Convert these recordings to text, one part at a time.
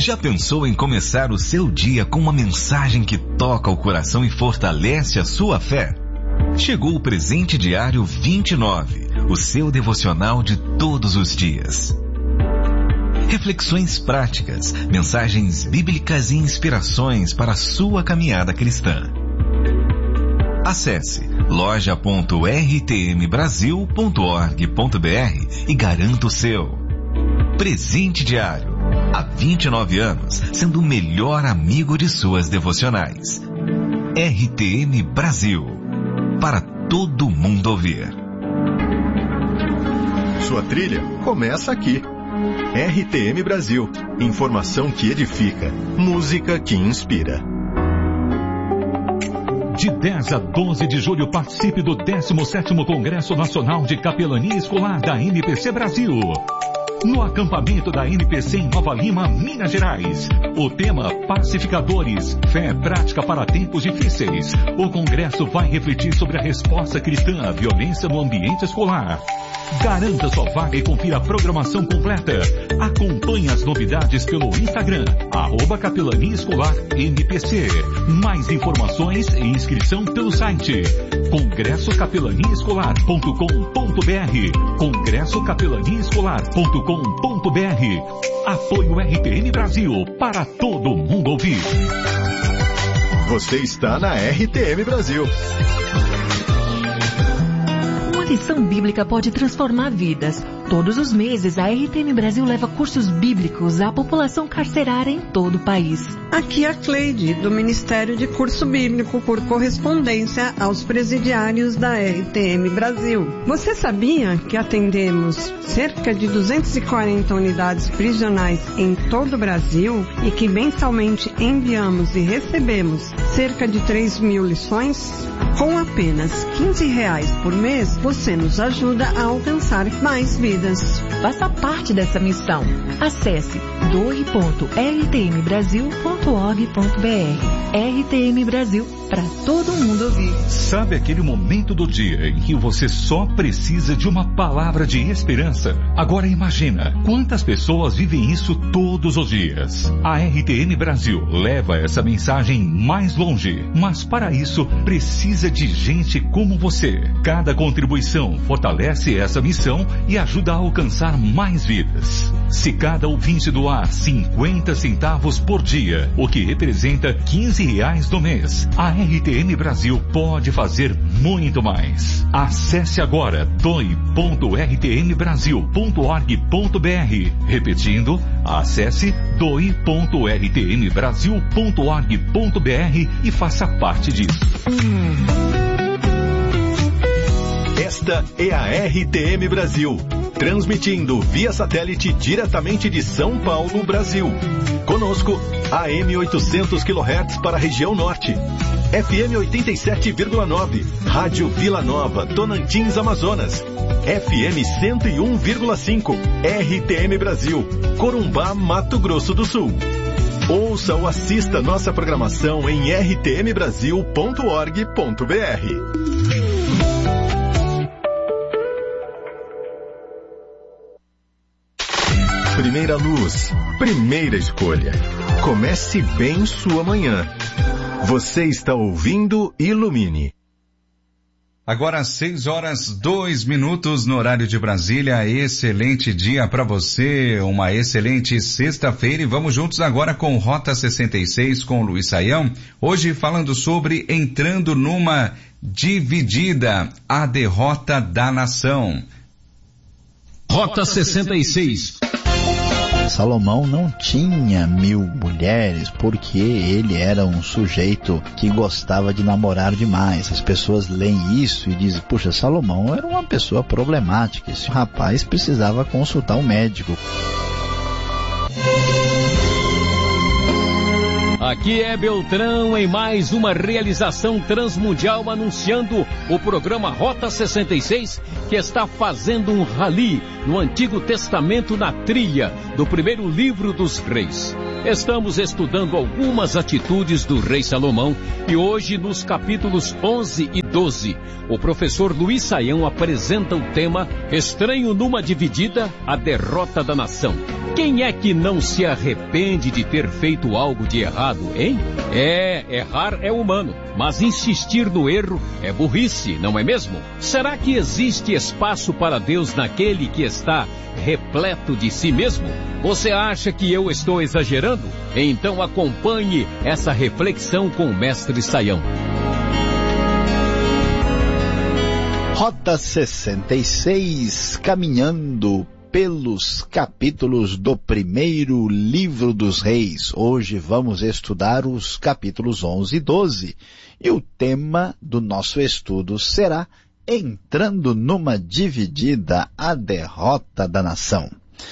Já pensou em começar o seu dia com uma mensagem que toca o coração e fortalece a sua fé? Chegou o Presente Diário 29, o seu devocional de todos os dias. Reflexões práticas, mensagens bíblicas e inspirações para a sua caminhada cristã. Acesse loja.rtmbrasil.org.br e garanta o seu. Presente Diário. Há 29 anos, sendo o melhor amigo de suas devocionais. RTM Brasil. Para todo mundo ouvir. Sua trilha começa aqui. RTM Brasil. Informação que edifica. Música que inspira. De 10 a 12 de julho, participe do 17º Congresso Nacional de Capelania Escolar da NPC Brasil. No acampamento da NPC em Nova Lima, Minas Gerais. O tema Pacificadores, fé prática para tempos difíceis. O congresso vai refletir sobre a resposta cristã à violência no ambiente escolar. Garanta sua vaga e confira a programação completa. Acompanhe as novidades pelo Instagram, @Capelania Escolar NPC. Mais informações e inscrição pelo site congressocapelaniaescolar.com.br. congressocapelaniaescolar.com.br. Apoio RTM Brasil, para todo mundo ouvir. Você está na RTM Brasil. Uma lição bíblica pode transformar vidas. Todos os meses, a RTM Brasil leva cursos bíblicos à população carcerária em todo o país. Aqui a Cleide, do Ministério de Curso Bíblico por Correspondência aos presidiários da RTM Brasil. Você sabia que atendemos cerca de 240 unidades prisionais em todo o Brasil e que mensalmente enviamos e recebemos cerca de 3.000 lições? Com apenas R$15 por mês, você nos ajuda a alcançar mais vidas. Faça parte dessa missão. Acesse doe.rtmbrasil.org.br. RTM Brasil, para todo mundo ouvir. Sabe aquele momento do dia em que você só precisa de uma palavra de esperança? Agora imagina quantas pessoas vivem isso todos os dias. A RTM Brasil leva essa mensagem mais longe, mas para isso precisa de gente como você. Cada contribuição fortalece essa missão e ajuda a alcançar mais vidas. Se cada ouvinte doar 50 centavos por dia, o que representa R$15 no mês, a RTM Brasil pode fazer muito mais. Acesse agora doe.rtmbrasil.org.br. Repetindo, acesse doe.rtmbrasil.org.br e faça parte disso. Esta é a RTM Brasil, transmitindo via satélite diretamente de São Paulo, Brasil. Conosco, AM 800 kHz para a região norte, FM 87,9, Rádio Vila Nova, Tonantins, Amazonas, FM 101,5, RTM Brasil, Corumbá, Mato Grosso do Sul. Ouça ou assista nossa programação em rtmbrasil.org.br. Primeira luz, primeira escolha. Comece bem sua manhã. Você está ouvindo Ilumine. Agora 6h02 no horário de Brasília. Excelente dia para você, uma excelente sexta-feira, e vamos juntos agora com Rota 66 com Luiz Saião. Hoje falando sobre entrando numa dividida, a derrota da nação. Rota 66. Salomão não tinha 1000 mulheres porque ele era um sujeito que gostava de namorar demais. As pessoas leem isso e dizem, puxa, Salomão era uma pessoa problemática. Esse rapaz precisava consultar um médico. Aqui é Beltrão em mais uma realização transmundial anunciando o programa Rota 66, que está fazendo um rally no Antigo Testamento na trilha do primeiro livro dos Reis. Estamos estudando algumas atitudes do rei Salomão e hoje nos capítulos 11 e 12, o professor Luiz Saião apresenta o tema Estranho numa Dividida, a derrota da nação. Quem é que não se arrepende de ter feito algo de errado, hein? Errar é humano, mas insistir no erro é burrice, não é mesmo? Será que existe espaço para Deus naquele que está repleto de si mesmo? Você acha que eu estou exagerando? Então acompanhe essa reflexão com o mestre Saião. Rota 66, caminhando pelos capítulos do primeiro livro dos reis. Hoje vamos estudar os capítulos 11 e 12. E o tema do nosso estudo será Entrando numa Dividida, a derrota da nação.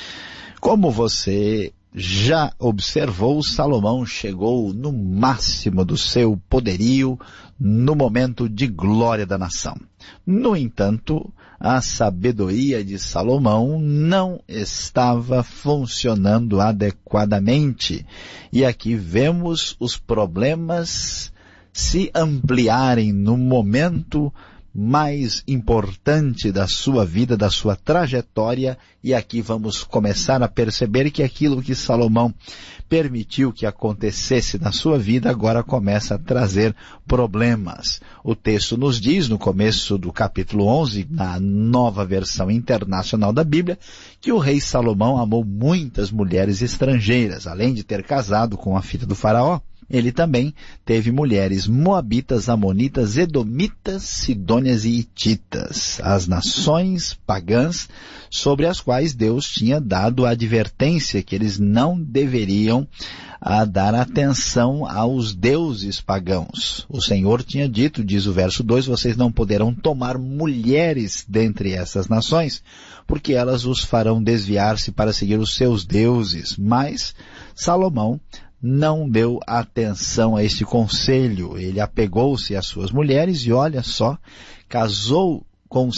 Como você já observou, Salomão chegou no máximo do seu poderio no momento de glória da nação. No entanto, a sabedoria de Salomão não estava funcionando adequadamente. E aqui vemos os problemas se ampliarem no momento mais importante da sua vida, da sua trajetória, e aqui vamos começar a perceber que aquilo que Salomão permitiu que acontecesse na sua vida agora começa a trazer problemas. O texto nos diz, no começo do capítulo 11, na Nova Versão Internacional da Bíblia, que o rei Salomão amou muitas mulheres estrangeiras, além de ter casado com a filha do faraó. Ele também teve mulheres moabitas, amonitas, edomitas, sidônias e hititas, as nações pagãs sobre as quais Deus tinha dado a advertência que eles não deveriam dar atenção aos deuses pagãos. O Senhor tinha dito, diz o verso 2, vocês não poderão tomar mulheres dentre essas nações, porque elas os farão desviar-se para seguir os seus deuses. Mas Salomão não deu atenção a este conselho. Ele apegou-se às suas mulheres e, olha só, casou com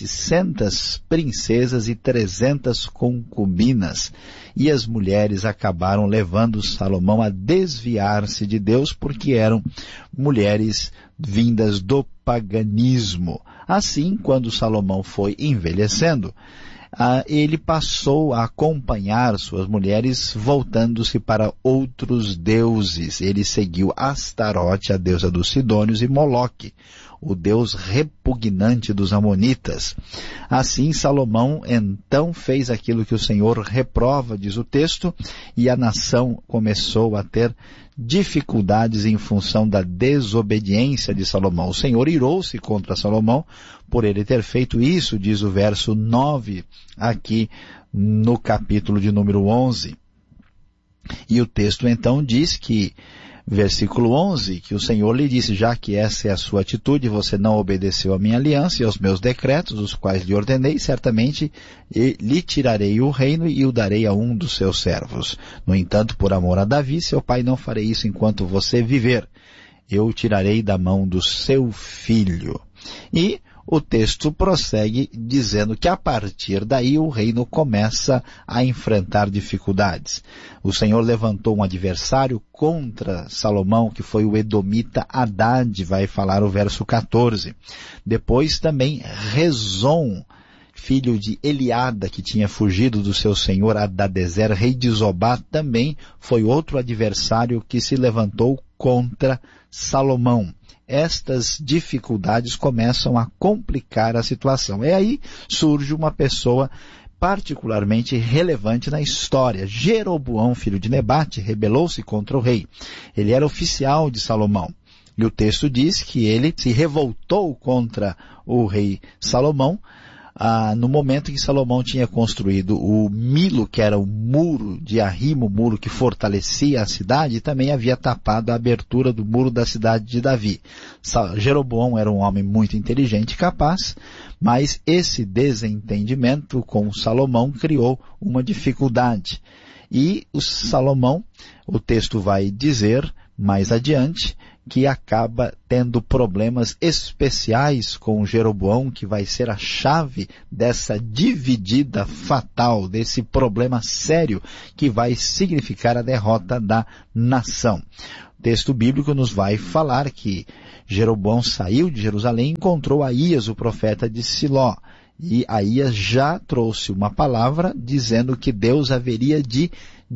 700 princesas e 300 concubinas. E as mulheres acabaram levando Salomão a desviar-se de Deus porque eram mulheres vindas do paganismo. Assim, quando Salomão foi envelhecendo, ele passou a acompanhar suas mulheres voltando-se para outros deuses. Ele seguiu Astarote, a deusa dos Sidônios, e Moloque, o deus repugnante dos amonitas. Assim, Salomão então fez aquilo que o Senhor reprova, diz o texto, e a nação começou a ter dificuldades em função da desobediência de Salomão. O Senhor irou-se contra Salomão por ele ter feito isso, diz o verso 9, aqui no capítulo de número 11. E o texto então diz que, versículo 11, que o Senhor lhe disse, já que essa é a sua atitude, você não obedeceu à minha aliança e aos meus decretos, os quais lhe ordenei, certamente lhe tirarei o reino e o darei a um dos seus servos. No entanto, por amor a Davi, seu pai, não farei isso enquanto você viver. Eu o tirarei da mão do seu filho. E o texto prossegue dizendo que a partir daí o reino começa a enfrentar dificuldades. O Senhor levantou um adversário contra Salomão, que foi o edomita Hadad, vai falar o verso 14. Depois também Rezon, filho de Eliada, que tinha fugido do seu senhor Hadadezer, rei de Zobá, também foi outro adversário que se levantou contra Salomão. Estas dificuldades começam a complicar a situação. E aí surge uma pessoa particularmente relevante na história. Jeroboão, filho de Nebate, rebelou-se contra o rei. Ele era oficial de Salomão. E o texto diz que ele se revoltou contra o rei Salomão no momento que Salomão tinha construído o Milo, que era o muro de arrimo, o muro que fortalecia a cidade, e também havia tapado a abertura do muro da cidade de Davi. Jeroboão era um homem muito inteligente e capaz, mas esse desentendimento com Salomão criou uma dificuldade. E o Salomão, o texto vai dizer mais adiante, que acaba tendo problemas especiais com Jeroboão, que vai ser a chave dessa dividida fatal, desse problema sério que vai significar a derrota da nação. O texto bíblico nos vai falar que Jeroboão saiu de Jerusalém e encontrou Aías, o profeta de Siló. E Aías já trouxe uma palavra dizendo que Deus haveria de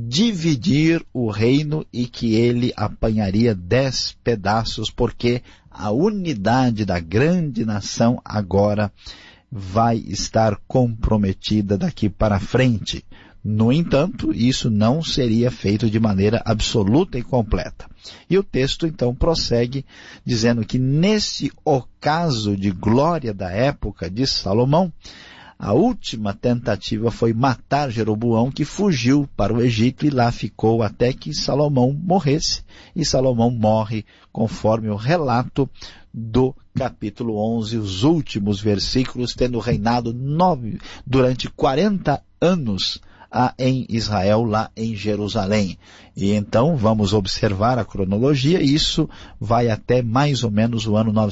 dividir o reino e que ele apanharia 10 pedaços, porque a unidade da grande nação agora vai estar comprometida daqui para frente. No entanto, isso não seria feito de maneira absoluta e completa. E o texto então prossegue dizendo que nesse ocaso de glória da época de Salomão, a última tentativa foi matar Jeroboão, que fugiu para o Egito e lá ficou até que Salomão morresse. E Salomão morre conforme o relato do capítulo 11, os últimos versículos, tendo reinado durante 40 anos em Israel, lá em Jerusalém. E então vamos observar a cronologia, isso vai até mais ou menos o ano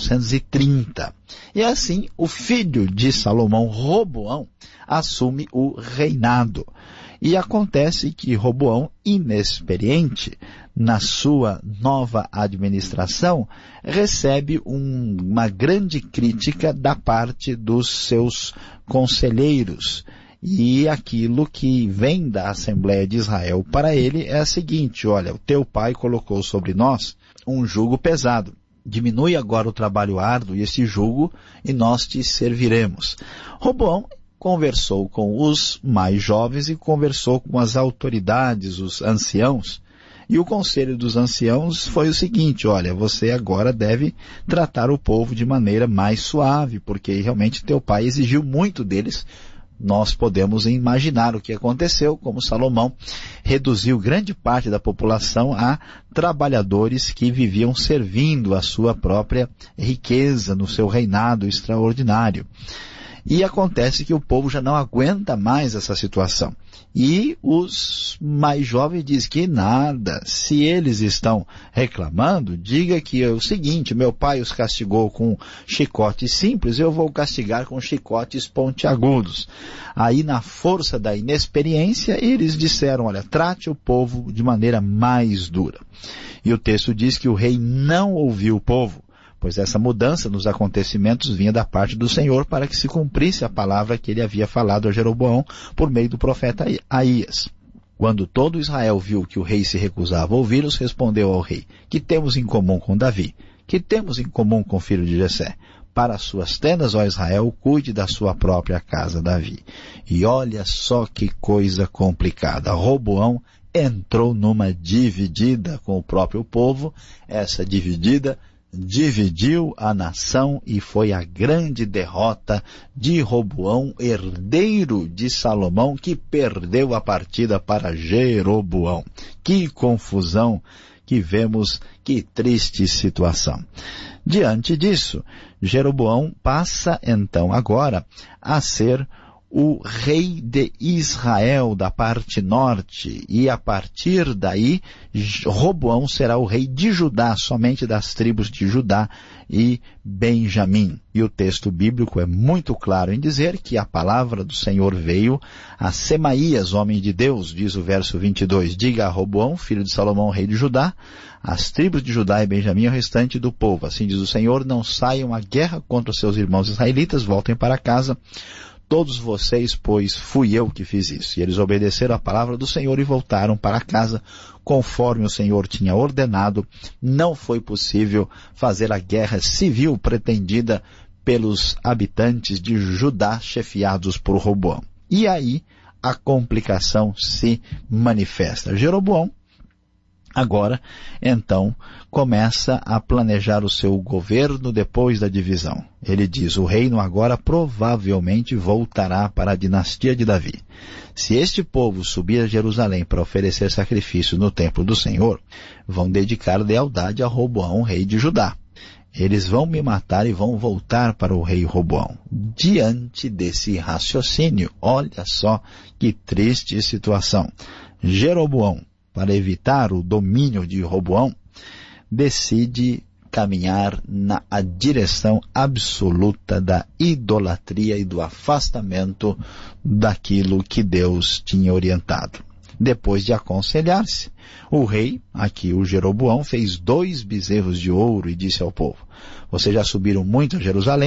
930. E assim o filho de Salomão, Roboão, assume o reinado. E acontece que Roboão, inexperiente na sua nova administração, recebe uma grande crítica da parte dos seus conselheiros. E aquilo que vem da Assembleia de Israel para ele é a seguinte: olha, o teu pai colocou sobre nós um jugo pesado. Diminui agora o trabalho árduo e esse jugo e nós te serviremos. Roboão conversou com os mais jovens e conversou com as autoridades, os anciãos. E o conselho dos anciãos foi o seguinte: olha, você agora deve tratar o povo de maneira mais suave, porque realmente teu pai exigiu muito deles. Nós podemos imaginar o que aconteceu, como Salomão reduziu grande parte da população a trabalhadores que viviam servindo a sua própria riqueza no seu reinado extraordinário. E acontece que o povo já não aguenta mais essa situação. E os mais jovens dizem que nada, se eles estão reclamando, diga que é o seguinte: meu pai os castigou com chicotes simples, eu vou castigar com chicotes pontiagudos. Aí, na força da inexperiência, eles disseram: olha, trate o povo de maneira mais dura. E o texto diz que o rei não ouviu o povo, pois essa mudança nos acontecimentos vinha da parte do Senhor para que se cumprisse a palavra que ele havia falado a Jeroboão por meio do profeta Aías. Quando todo Israel viu que o rei se recusava a ouvi-los, respondeu ao rei: que temos em comum com Davi? Que temos em comum com o filho de Jessé? Para as suas tendas, ó Israel, cuide da sua própria casa, Davi. E olha só que coisa complicada. Roboão entrou numa dividida com o próprio povo. Essa dividida dividiu a nação e foi a grande derrota de Roboão, herdeiro de Salomão, que perdeu a partida para Jeroboão. Que confusão que vemos, que triste situação. Diante disso, Jeroboão passa então agora a ser o rei de Israel da parte norte, e a partir daí Roboão será o rei de Judá, somente das tribos de Judá e Benjamim. E o texto bíblico é muito claro em dizer que a palavra do Senhor veio a Semaías, homem de Deus, diz o verso 22, diga a Roboão, filho de Salomão, rei de Judá, as tribos de Judá e Benjamim e o restante do povo, assim diz o Senhor, não saiam à guerra contra os seus irmãos israelitas, voltem para casa, todos vocês, pois fui eu que fiz isso. E eles obedeceram a palavra do Senhor e voltaram para casa, conforme o Senhor tinha ordenado. Não foi possível fazer a guerra civil pretendida pelos habitantes de Judá, chefiados por Roboão. E aí a complicação se manifesta. Jeroboão agora, então, começa a planejar o seu governo depois da divisão. Ele diz, o reino agora provavelmente voltará para a dinastia de Davi. Se este povo subir a Jerusalém para oferecer sacrifício no templo do Senhor, vão dedicar lealdade a Roboão, rei de Judá. Eles vão me matar e vão voltar para o rei Roboão. Diante desse raciocínio, olha só que triste situação. Jeroboão, para evitar o domínio de Roboão, decide caminhar na direção absoluta da idolatria e do afastamento daquilo que Deus tinha orientado. Depois de aconselhar-se, o rei, aqui o Jeroboão, fez 2 bezerros de ouro e disse ao povo: vocês já subiram muito a Jerusalém,